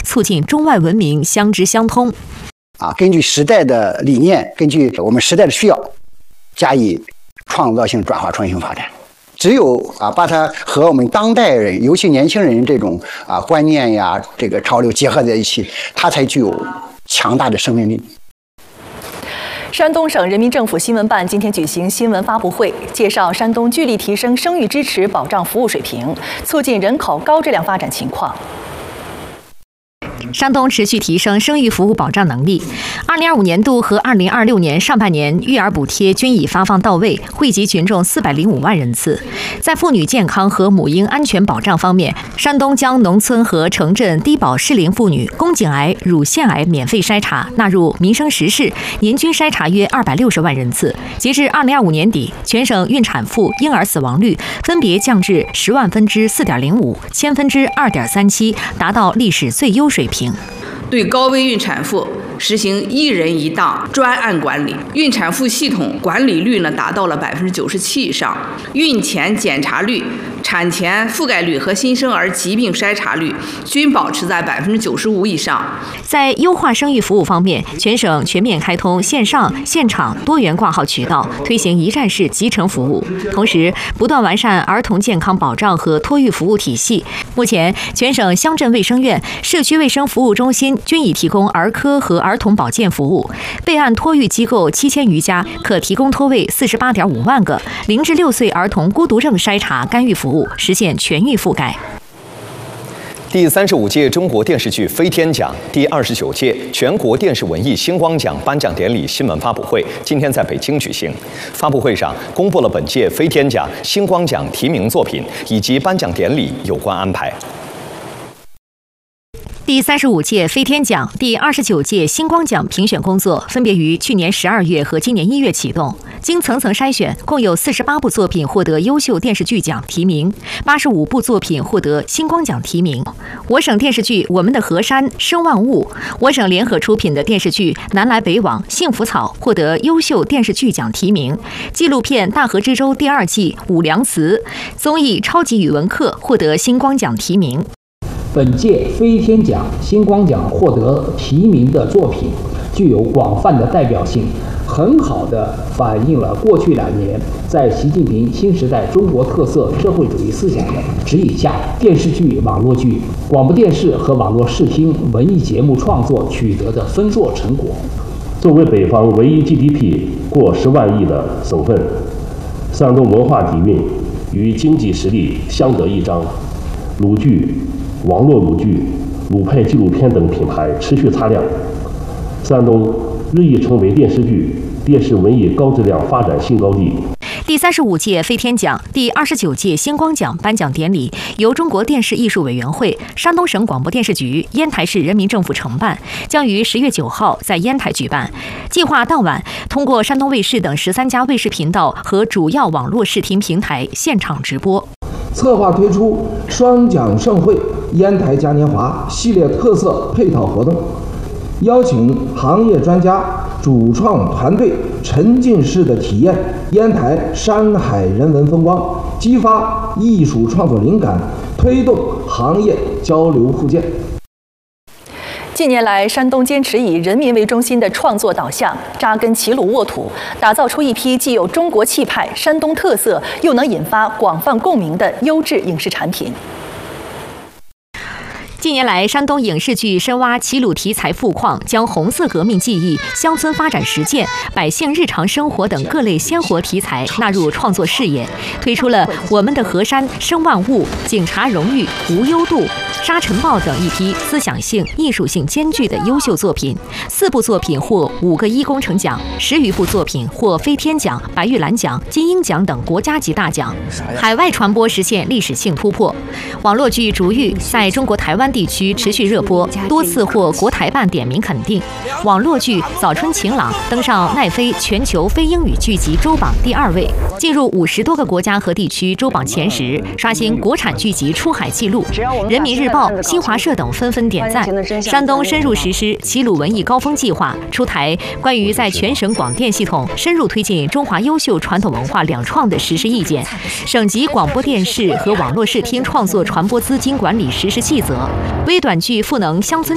促进中外文明相知相通。 根据时代的理念，根据我们时代的需要，加以创造性转化、创新发展。只有把它和我们当代人，尤其年轻人这种观念呀、这个潮流结合在一起，它才具有强大的生命力。 山东省人民政府新闻办今天举行新闻发布会，介绍山东聚力提升生育支持保障服务水平，促进人口高质量发展情况。 山东持续提升生育服务保障能力。2025年度和2026年上半年育儿补贴均已发放到位，惠及群众405万人次。在妇女健康和母婴安全保障方面，山东将农村和城镇低保适龄妇女宫颈癌、乳腺癌免费筛查纳入民生实事，年均筛查约260万人次。截至2025年底，全省孕产妇婴儿死亡率分别降至10万分之4.05、1000分之2.37，达到历史最优水平。 对高危孕产妇实行一人一档专案管理，孕产妇系统管理率达到了97%以上，孕前检查率、产前覆盖率和新生儿疾病筛查率均保持在95%以上。 在优化生育服务方面，全省全面开通线上、现场多元挂号渠道，推行一站式集成服务，同时不断完善儿童健康保障和托育服务体系。目前，全省乡镇卫生院、社区卫生服务中心均已提供儿科和儿童保健服务，备案托育机构7000余家，可提供托位48.5万个，0至6岁儿童孤独症筛查干预服务实现全域覆盖。 第35届中国电视剧飞天奖、第29届全国电视文艺星光奖颁奖典礼新闻发布会今天在北京举行。发布会上公布了本届飞天奖、星光奖提名作品以及颁奖典礼有关安排。 第35届飞天奖、第29届星光奖评选工作分别于去年12月和今年1月启动，经层层筛选，共有48部作品获得优秀电视剧奖提名，85部作品获得星光奖提名。我省电视剧《我们的河山生万物》，我省联合出品的电视剧《南来北往幸福草》获得优秀电视剧奖提名，纪录片《大河之洲》第2季《武良祠》，综艺《超级语文课》获得星光奖提名。 本届飞天奖、星光奖获得提名的作品具有广泛的代表性，很好地反映了过去2年在习近平新时代中国特色社会主义思想的指引下，电视剧、网络剧、广播电视和网络视听文艺节目创作取得的丰硕成果。 作为北方唯一 GDP 过10万亿的省份，山东文化底蕴与经济实力相得益彰，鲁剧、网络鲁剧、鲁派纪录片等品牌持续擦亮，山东日益成为电视剧、电视文艺高质量发展新高地。 第35届飞天奖、第29届星光奖颁奖典礼由中国电视艺术委员会、山东省广播电视局、烟台市人民政府承办，将于10月9号在烟台举办。计划当晚通过山东卫视等13家卫视频道和主要网络视听平台现场直播。 策划推出双奖盛会、烟台嘉年华系列特色配套活动，邀请行业专家、主创团队沉浸式的体验烟台山海人文风光，激发艺术创作灵感，推动行业交流互鉴。 近年来，山东坚持以人民为中心的创作导向，扎根齐鲁沃土，打造出一批既有中国气派、山东特色，又能引发广泛共鸣的优质影视产品。 近年来，山东影视剧深挖齐鲁题材富矿，将红色革命记忆、乡村发展实践、百姓日常生活等各类鲜活题材纳入创作视野，推出了《我们的河山生万物》、《警察荣誉》、《无忧渡》、《沙尘暴》等一批思想性、艺术性兼具的优秀作品。4部作品获5个一工程奖，10余部作品获飞天奖、白玉兰奖、金鹰奖等国家级大奖。海外传播实现历史性突破。网络剧《逐玉》在中国台湾地区持续热播，多次获国台办点名肯定。网络剧《早春晴朗》登上奈飞全球非英语剧集周榜第2位，进入50多个国家和地区周榜前10，刷新国产剧集出海纪录。人民日报、新华社等纷纷点赞。山东深入实施齐鲁文艺高峰计划，出台关于在全省广电系统深入推进中华优秀传统文化两创的实施意见，省级广播电视和网络视听创作传播资金管理实施细则，微短剧赋能乡村